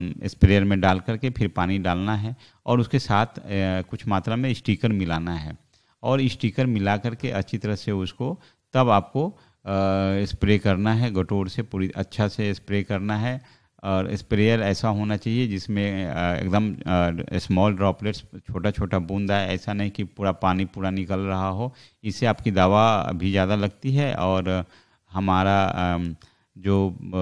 Sprayer में डाल करके फिर पानी डालना है और उसके साथ कुछ मात्रा में स्टिकर मिलाना है और स्टिकर मिला करके अच्छी तरह से उसको तब आपको स्प्रे करना है। गटोर से पूरी अच्छा से स्प्रे करना है और स्प्रेयर ऐसा होना चाहिए जिसमें एकदम स्मॉल ड्रॉपलेट्स, छोटा छोटा बूंद आए, ऐसा नहीं कि पूरा पानी पूरा निकल रहा हो। इससे आपकी दवा भी ज़्यादा लगती है और हमारा जो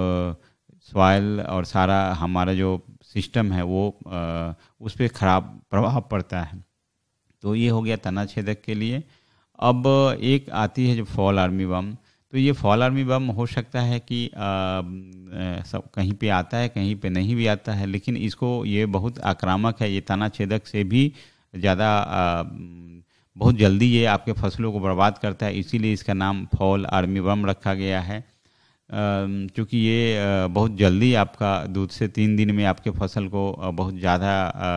सॉइल और सारा हमारा जो सिस्टम है वो उस पर ख़राब प्रभाव पड़ता है। तो ये हो गया तना छेदक के लिए। अब एक आती है जो फॉल आर्मी बम। तो ये फॉल आर्मी बम हो सकता है कि सब कहीं पे आता है, कहीं पे नहीं भी आता है, लेकिन इसको ये बहुत आक्रामक है। ये तना छेदक से भी ज़्यादा बहुत जल्दी ये आपके फसलों को बर्बाद करता है, इसीलिए इसका नाम फॉल आर्मी बम रखा गया है। क्योंकि ये बहुत जल्दी आपका 2 से 3 दिन में आपके फसल को बहुत ज़्यादा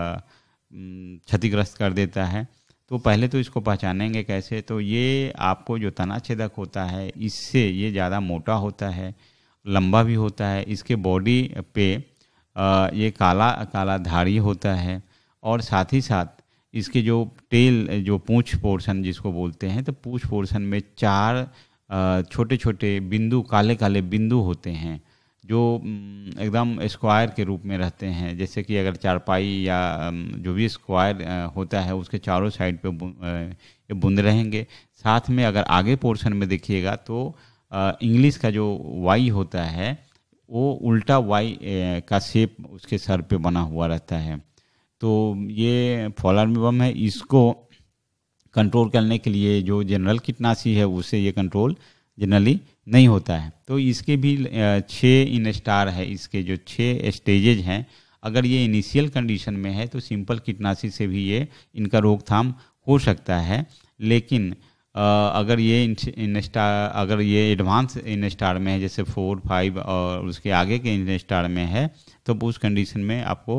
क्षतिग्रस्त कर देता है। तो पहले तो इसको पहचानेंगे कैसे। तो ये आपको जो तना छेदक होता है इससे ये ज़्यादा मोटा होता है, लंबा भी होता है। इसके बॉडी पे ये काला काला धारी होता है और साथ ही साथ इसके जो टेल, जो पूंछ पोर्शन जिसको बोलते हैं, तो पूंछ पोर्शन में 4 छोटे छोटे बिंदु, काले काले बिंदु होते हैं जो एकदम स्क्वायर के रूप में रहते हैं। जैसे कि अगर चारपाई या जो भी स्क्वायर होता है उसके चारों साइड पे ये बूंद रहेंगे। साथ में अगर आगे पोर्शन में देखिएगा तो इंग्लिश का जो वाई होता है वो उल्टा वाई का शेप उसके सर पे बना हुआ रहता है। तो ये फॉल आर्मी बम है। इसको कंट्रोल करने के लिए जो जनरल कीटनाशी है उससे ये कंट्रोल जनरली नहीं होता है। तो इसके भी 6 इन स्टार है। इसके जो 6 स्टेजेज हैं, अगर ये इनिशियल कंडीशन में है तो सिंपल कीटनाशी से भी ये इनका रोकथाम हो सकता है। लेकिन अगर ये इन स्टार, अगर ये एडवांस इन स्टार में है, जैसे 4, 5 और उसके आगे के इन स्टार में है, तो उस कंडीशन में आपको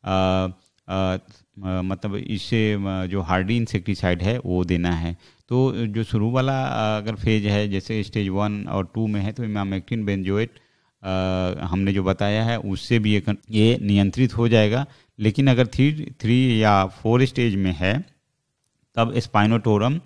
मतलब इससे जो हार्डी इंसेक्टिसाइड है वो देना है। तो जो शुरू वाला अगर फेज है, जैसे स्टेज 1 और 2 में है, तो इमामेक्टिन बेंजोएट हमने जो बताया है उससे भी ये नियंत्रित हो जाएगा। लेकिन अगर 3 या 4 स्टेज में है तब स्पाइनोटोरम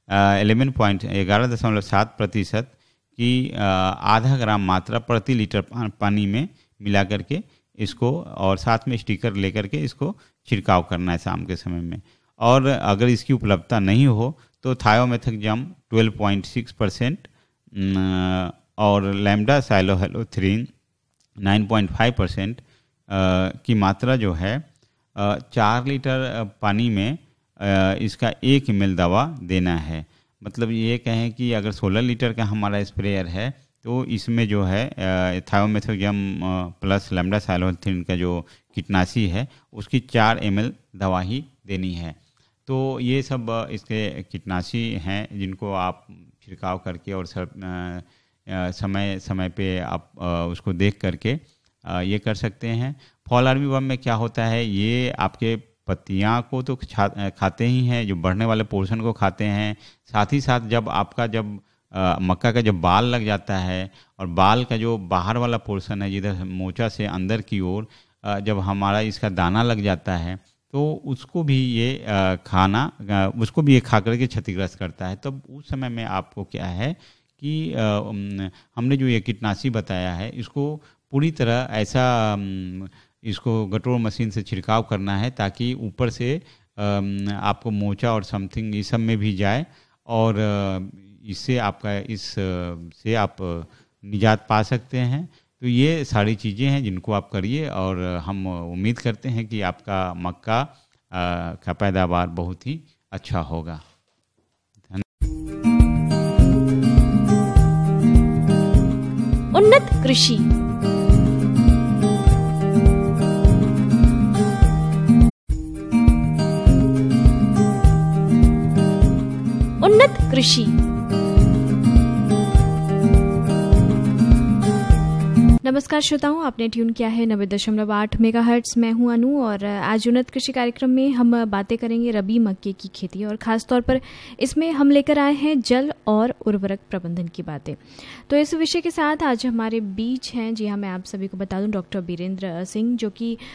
11.7% की आधा ग्राम मात्रा प्रति लीटर पानी में मिला करके इसको और साथ में स्टिकर लेकर के इसको छिड़काव करना है शाम के समय में। और अगर इसकी उपलब्धता नहीं हो तो थायोमेथाक्सम 12.6% और लैम्डा साइलोहेलोथ्रीन 9.5% की मात्रा जो है 4 लीटर पानी में इसका 1 ml दवा देना है। मतलब ये कहें कि अगर 16 लीटर का हमारा स्प्रेयर है तो इसमें जो है थायोमेथाक्सम प्लस लैम्डा साइलोहेलोथ्रीन का जो कीटनाशी है उसकी 4 ml दवा ही देनी है। तो ये सब इसके कीटनाशी हैं जिनको आप छिड़काव करके और समय समय पे आप उसको देख करके ये कर सकते हैं। फॉल आर्मी बम में क्या होता है, ये आपके पत्तियां को तो खाते ही हैं, जो बढ़ने वाले पोर्शन को खाते हैं। साथ ही साथ जब आपका मक्का का जब बाल लग जाता है और बाल का जो बाहर वाला पोर्शन है जिधर मोचा से अंदर की ओर जब हमारा इसका दाना लग जाता है तो उसको भी ये उसको भी ये खा करके क्षतिग्रस्त करता है। तब उस समय में आपको क्या है कि हमने जो ये कीटनाशी बताया है इसको पूरी तरह ऐसा इसको गटोर मशीन से छिड़काव करना है ताकि ऊपर से आपको मोचा और समथिंग ये सब में भी जाए और इससे आपका से आप निजात पा सकते हैं। तो ये सारी चीज़ें हैं जिनको आप करिए और हम उम्मीद करते हैं कि आपका मक्का का पैदावार बहुत ही अच्छा होगा। उन्नत कृषि उन्नत कृषि। नमस्कार नमस्कार श्रोताओं, आपने ट्यून किया है 90.8 मेगाहर्ट्ज। मैं हूं अनु और आज उन्नत कृषि कार्यक्रम में हम बातें करेंगे रबी मक्के की खेती और ख़ासतौर पर इसमें हम लेकर आए हैं जल और उर्वरक प्रबंधन की बातें। तो इस विषय के साथ आज हमारे बीच हैं, जी हाँ, मैं आप सभी को बता दूं, डॉक्टर बीरेंद्र सिंह, जो कि